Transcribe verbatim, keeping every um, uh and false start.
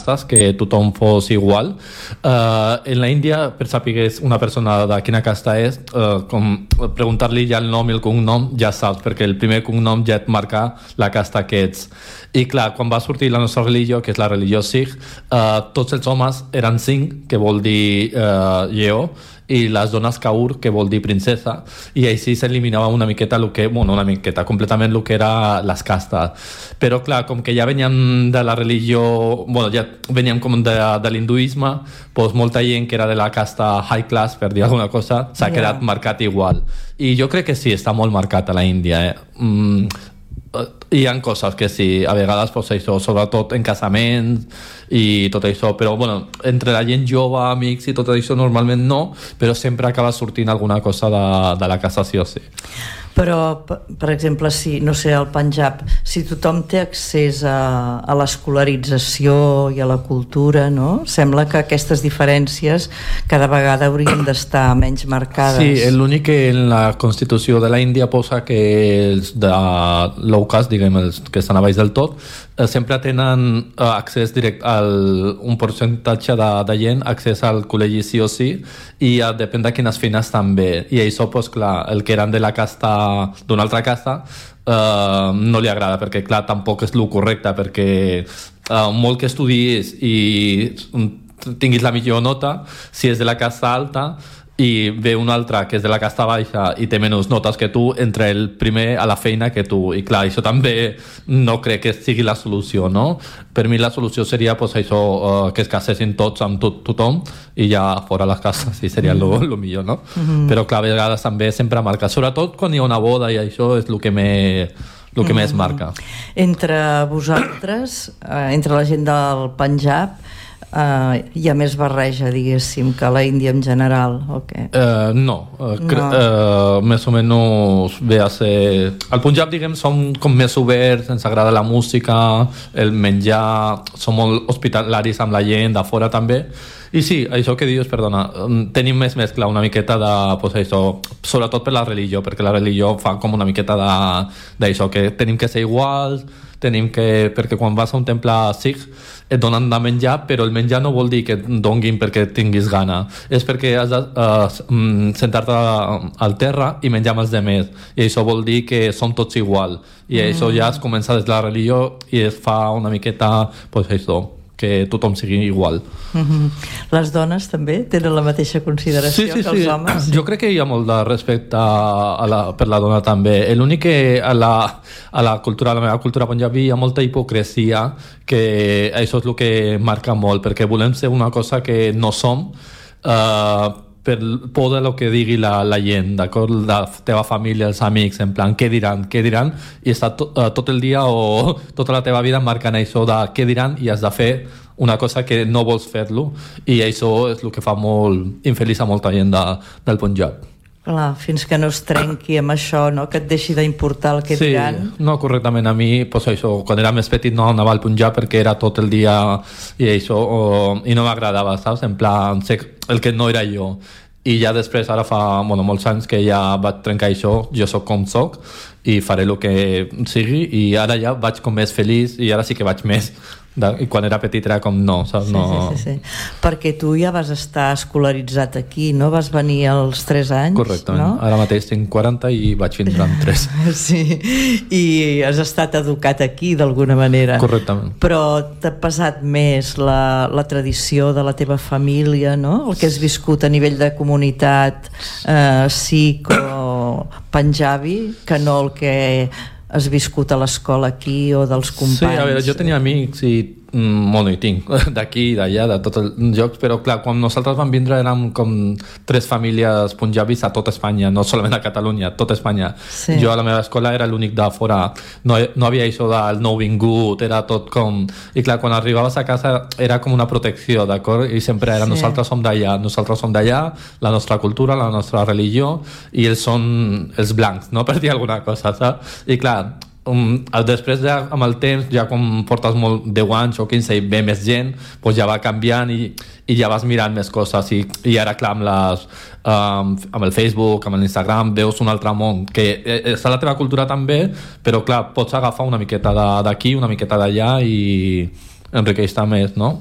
castes, que tothom fos igual. Uh, en la Índia, per saber una persona de quina casta és, uh, com preguntar-li ja el nom i el cognom, ja saps, perquè el primer cognom ja et marca la casta que ets. I clar, quan va sortir la nostra religió, que és la religió Sikh, uh, tots els homes eren Singh, que vol dir uh, lleó, i les dones Kaur, que vol dir princesa, i així s'eliminava una miqueta el que, bueno, una miqueta, completament el que era les castes. Però clar, com que ja venien de la religió, bueno, ja venien com de, de l'hinduisme, doncs molta gent que era de la casta high class, per dir alguna cosa, s'ha yeah. quedat marcat igual. I jo crec que sí, està molt marcat a la Índia, eh? Mm, hi ha coses que sí, a vegades pues, això, sobretot en casaments i tot això, però bueno, entre la gent jove, amics i tot això normalment no, però sempre acaba sortint alguna cosa de, de la casació, sí. Però, per exemple, si, no sé, al Panjab, si tothom té accés a, a l'escolarització i a la cultura, no? Sembla que aquestes diferències cada vegada haurien d'estar menys marcades. Sí, l'únic que en la Constitució de la Índia posa que els de low caste, diguem, els que estan a baix del tot, eh, sempre tenen eh, accés directe al un percentatge de, de gent, accés al col·legi sí o sí, i eh, depèn de quines feines també. I això, pues, clar, el que eren de la casta d'una altra casta uh, no li agrada, perquè clar, tampoc és el correcte, perquè uh, molt que estudies i tinguis la millor nota, si és de la casta alta i ve un altre que és de la casta baixa i té menys notes que tu, entra el primer a la feina que tu, i clar, això també no crec que sigui la solució, no? Per mi la solució seria pues, això, uh, que es casessin tots amb tot, tothom i ja fora les cases, sí, seria el mm. millor, no? Mm-hmm. Però clar, a vegades també sempre marca, sobretot quan hi ha una boda, i això és el que més el que mm. més marca. Entre vosaltres, eh, entre la gent del Panjab, Uh, hi ha més barreja, diguéssim, que a la Índia en general, o què? Uh, no, uh, no. Uh, més o menys ve a ser... Al Punjab, diguem, som com més oberts, ens agrada la música, el menjar, som molt hospitalaris amb la gent de fora també. I sí, això que dius, perdona, tenim més mescla una miqueta de, pues això, sobretot per la religió, perquè la religió fa com una miqueta d'això, que tenim que ser iguals, tenim que... perquè quan vas a un temple Sikh et donen de menjar, però el menjar no vol dir que et donguin perquè tinguis gana, és perquè has de uh, sentar-te al terra i menjar amb els demés, i això vol dir que som tots igual, i mm. això ja es comença des de la religió i es fa una miqueta, pues això, que tothom sigui igual. Mm-hmm. Les dones també tenen la mateixa consideració sí, sí, que els sí. homes? Jo crec que hi ha molt de respecte a la, per la dona també. L'únic que a la, a la cultura, a la meva cultura punjabi hi ha molta hipocresia, que això és el que marca molt, perquè volem ser una cosa que no som, uh, per por de lo que digui la, la gent, d'acord? La teva família, els amics, en plan, què diran, què diran, i està to, uh, tot el dia o tota la teva vida marcant això de què diran, i has de fer una cosa que no vols fer-lo, i això és el que fa molt infeliç a molta gent de, del Punjab. Clar, fins que no es trenqui amb això, no? Que et deixi d'importar el que sí, diran. No, correctament. A mi, pues això, quan era més petit no anava al Punjab perquè era tot el dia i això, o, i no m'agradava, saps? En plan, sé el que no era jo. I ja després, ara fa bueno, molts anys que ja vaig trencar això, jo sóc com sóc i faré el que sigui, i ara ja vaig com més feliç, i ara sí que vaig més. De, i quan era petit era com no, saps? Sí, no... sí, sí, sí. Perquè tu ja vas estar escolaritzat aquí, no? Vas venir als tres anys, correctament, no? Ara mateix tinc quaranta i vaig vindre amb tres. Sí, i has estat educat aquí d'alguna manera. Correctament. Però t'ha pesat més la, la tradició de la teva família, no? El que has viscut a nivell de comunitat eh, sikh o panjabi, que no el que has viscut a l'escola aquí o dels companys. Sí, a veure, jo tenia amics i bueno, i tinc d'aquí i d'allà, de tots els llocs, però clar, quan nosaltres vam vindre érem com tres famílies punjabis a tota Espanya, no solament a Catalunya, a tota Espanya. Sí. Jo a la meva escola era l'únic de fora, no, no havia això del nou vingut, era tot com... I clar, quan arribaves a casa era com una protecció, d'acord? I sempre era, sí. Nosaltres som d'allà, nosaltres som d'allà, la nostra cultura, la nostra religió, i ells són els blancs, no? Per dir alguna cosa, saps? I clar, Um, després ja, amb el temps, ja quan portes molt deu anys o quinze i ve més gent, pues ja va canviant i, i ja vas mirant més coses, i, i ara clar amb, les, um, amb el Facebook, amb l'Instagram veus un altre món que és a la teva cultura també, però clar, pots agafar una miqueta d'aquí, una miqueta d'allà i enriqueix més, no?